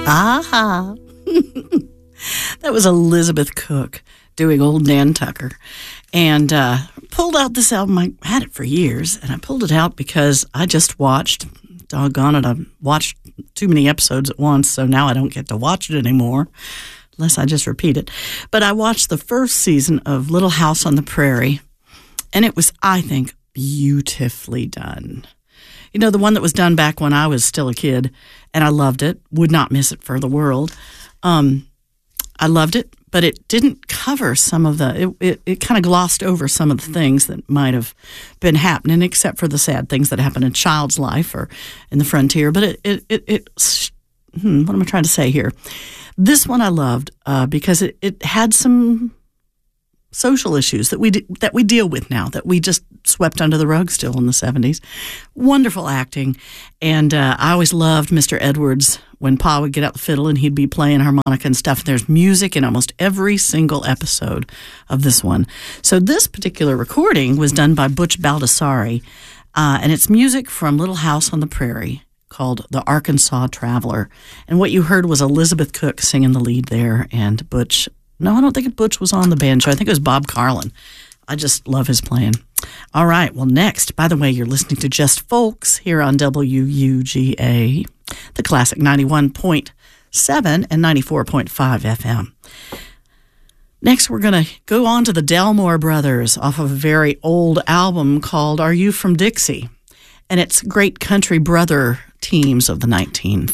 Aha. That was Elizabeth Cook doing Old Nantucker. And pulled out this album. I had it for years, and I pulled it out because I just watched, doggone it, I watched too many episodes at once, so now I don't get to watch it anymore, unless I just repeat it. But I watched the first season of Little House on the Prairie, and it was, I think, beautifully done. You know, the one that was done back when I was still a kid, and I loved it, would not miss it for the world. I loved it, but it didn't cover some of it kind of glossed over some of the things that might have been happening, except for the sad things that happen in Child's life or in the frontier. But what am I trying to say here? This one I loved because it had some social issues that we deal with now, that we just swept under the rug still in the 70s. Wonderful acting. And I always loved Mr. Edwards when Pa would get out the fiddle and he'd be playing harmonica and stuff. There's music in almost every single episode of this one. So this particular recording was done by Butch Baldassari, and it's music from Little House on the Prairie called The Arkansas Traveler. And what you heard was Elizabeth Cook singing the lead there, and Butch. No, I don't think Butch was on the banjo. I think it was Bob Carlin. I just love his playing. All right, well, next, by the way, you're listening to Just Folks here on WUGA, the classic 91.7 and 94.5 FM. Next, we're going to go on to the Delmore Brothers off of a very old album called Are You From Dixie? And it's great country brother teams of the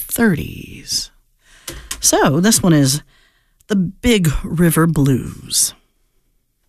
1930s. So this one is The Big River Blues.